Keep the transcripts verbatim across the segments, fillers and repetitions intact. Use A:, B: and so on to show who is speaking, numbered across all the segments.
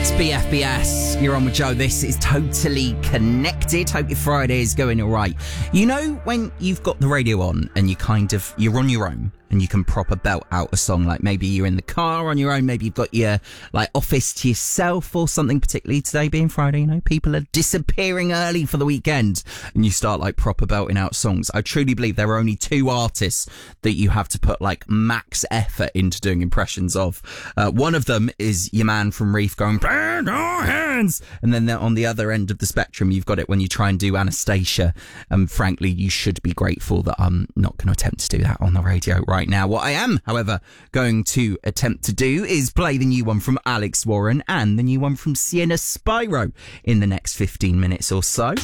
A: B F B S, you're on with Joe. This is Totally Connected. Hope your Friday is going all right. You know when you've got the radio on and you kind of, you're on your own and you can proper belt out a song, like maybe you're in the car on your own, maybe you've got your like office to yourself or something, particularly today being Friday, you know, people are disappearing early for the weekend and you start like proper belting out songs. I truly believe there are only two artists that you have to put like max effort into doing impressions of. Uh, one of them is your man from Reef going, "Burn our hands," and then on the other end of the spectrum, you've got it when you try and do Anastacia. And frankly, you should be grateful that I'm not going to attempt to do that on the radio right now. What I am, however, going to attempt to do is play the new one from Alex Warren and the new one from Sienna Spyro in the next fifteen minutes or so.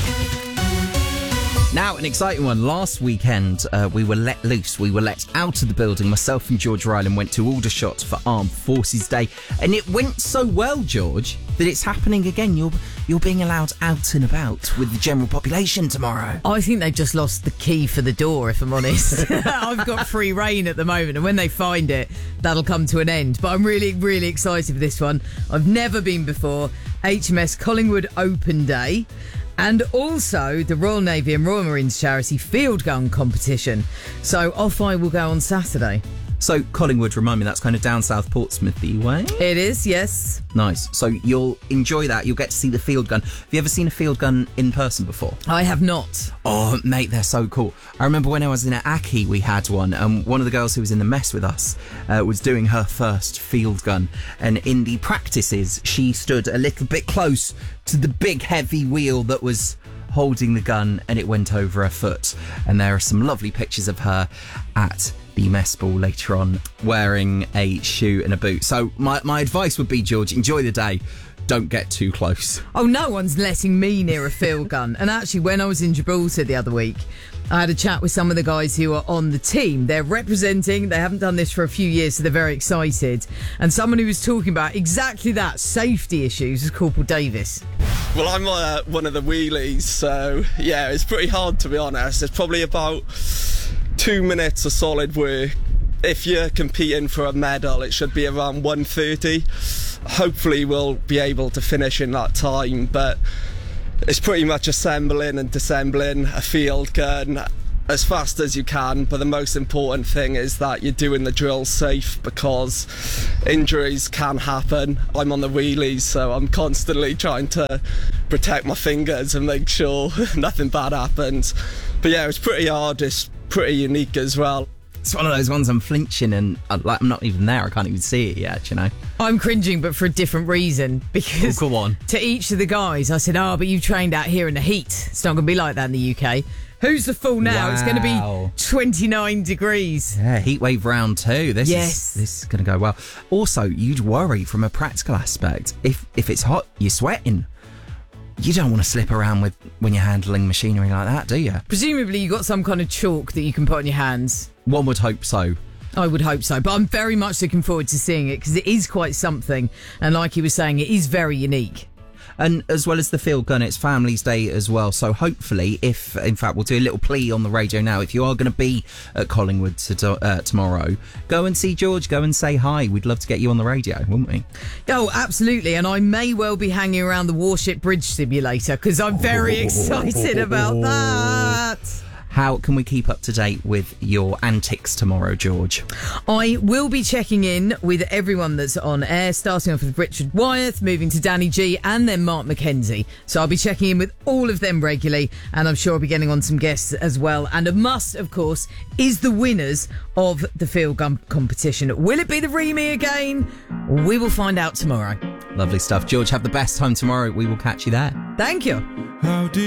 A: Now, an exciting one. Last weekend, uh, we were let loose. We were let out of the building. Myself and George Ryland went to Aldershot for Armed Forces Day. And it went so well, George, that it's happening again. You're you're being allowed out and about with the general population tomorrow.
B: I think they've just lost the key for the door, if I'm honest. I've got free reign at the moment, and when they find it, that'll come to an end. But I'm really, really excited for this one. I've never been before. H M S Collingwood Open Day. And also the Royal Navy and Royal Marines charity field gun competition. So off I will go on Saturday.
A: So Collingwood, remind me, that's kind of down south Portsmouthy way?
B: It is, yes.
A: Nice. So you'll enjoy that. You'll get to see the field gun. Have you ever seen a field gun in person before?
B: I have not.
A: Oh, mate, they're so cool. I remember when I was in Aki, we had one, and one of the girls who was in the mess with us uh, was doing her first field gun. And in the practices, she stood a little bit close to the big heavy wheel that was holding the gun, and it went over her foot. And there are some lovely pictures of her at the mess ball later on wearing a shoe and a boot. So my, my advice would be, George, enjoy the day. Don't get too close.
B: Oh, no one's letting me near a field gun. And actually, when I was in Gibraltar the other week, I had a chat with some of the guys who are on the team. They're representing, they haven't done this for a few years, so they're very excited. And someone who was talking about exactly that, safety issues, is Corporal Davis.
C: Well, I'm uh, one of the wheelies, so yeah, it's pretty hard, to be honest. It's probably about two minutes of solid work. If you're competing for a medal, it should be around one thirty. Hopefully we'll be able to finish in that time, but it's pretty much assembling and disassembling a field gun as fast as you can. But the most important thing is that you're doing the drill safe, because injuries can happen. I'm on the wheelies, so I'm constantly trying to protect my fingers and make sure nothing bad happens. But yeah, it's pretty hard. It's pretty unique as well.
A: It's one of those ones I'm flinching and uh, like I'm not even there. I can't even see it yet, you know.
B: I'm cringing, but for a different reason. Because
A: oh, go on.
B: To each of the guys, I said, oh, but you trained out here in the heat. It's not going to be like that in the U K. Who's the fool now?
A: Wow.
B: It's going to be twenty-nine degrees.
A: Yeah, heat wave round two. This
B: yes.
A: is this is going to go well. Also, you'd worry from a practical aspect. If if it's hot, you're sweating. You don't want to slip around with when you're handling machinery like that, do you?
B: Presumably you got some kind of chalk that you can put on your hands.
A: One would hope so.
B: I would hope so, but I'm very much looking forward to seeing it, because it is quite something, and like he was saying, it is very unique.
A: And as well as the field gun, it's Families Day as well. So hopefully, if, in fact, we'll do a little plea on the radio now. If you are going to be at Collingwood to, uh, tomorrow, go and see George, go and say hi. We'd love to get you on the radio, wouldn't we?
B: Oh, absolutely. And I may well be hanging around the Warship Bridge Simulator, because I'm very excited about that.
A: How can we keep up to date with your antics tomorrow, George?
B: I will be checking in with everyone that's on air, starting off with Richard Wyeth, moving to Danny G, and then Mark McKenzie. So I'll be checking in with all of them regularly, and I'm sure I'll be getting on some guests as well. And a must, of course, is the winners of the field gun competition. Will it be the Remy again? We will find out tomorrow.
A: Lovely stuff. George, have the best time tomorrow. We will catch you there.
B: Thank you.
D: How do